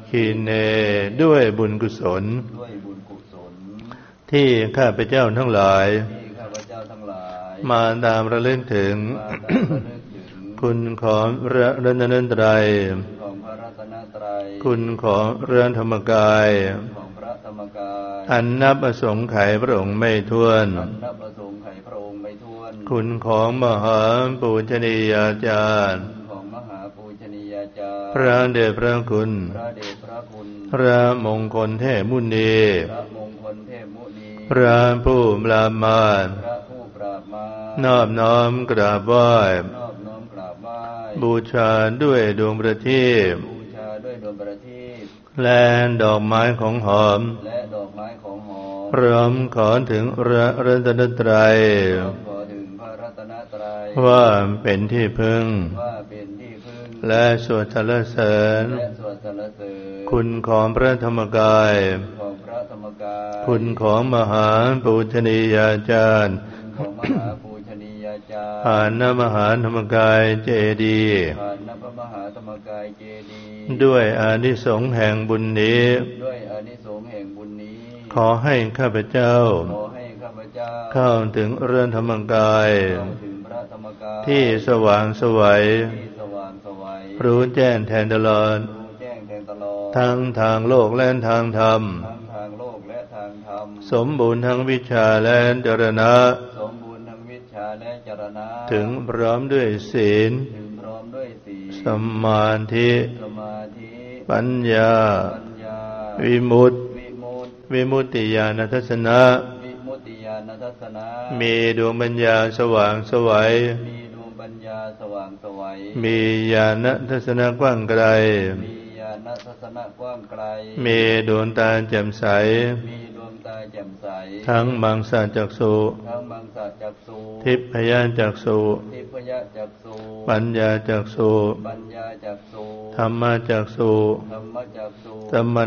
คีเนด้วยบุญกุศลที่ข้าพเจ้าทั้งหลายมาตามระลึกถึงคุณของพระรัตนตรัยคุณของพระธรรมกายอันนับอสงไขยพระองค์ไม่ถ้วนคุณของมหาปูชนียาจารย์พระเดชพระคุณพระมงคลเทพมุนีพระผู้ปราบมารนอบน้อมกราบไหว้บูชาด้วยดวงประทีปและดอกไม้ของหอมพร้อมขอถึงพระรัตนตรัยว่าเป็นที่พึ่งและสวดสรรเสริญคุณของพระธรรมกายคุณของมหาปูชนียาจารย์ผ่านนมหาธรรมกายเจดีย์ด้วยอานิสงส์แห่งบุญนี้ขอให้ข้าพเจ้าเข้าถึงเรือนธรรมกายที่สว่างไสวรู้แจ้งแทงตลอดทั้งทางโลกและทางธรรมสมบูรณ์ทั้งวิชาและจรณะถึงพร้อมด้วยศีลสมาธิปัญญาวิมุตติญาณทัศนะมีดวงปัญญาสว่างไสวมีญาณทัศนะกว้างไกลมีดวงตาแจ่มใสทั้งมังสาจักษุทิพยจักษุปัญญาจักษุธรรมจักษุสัมมา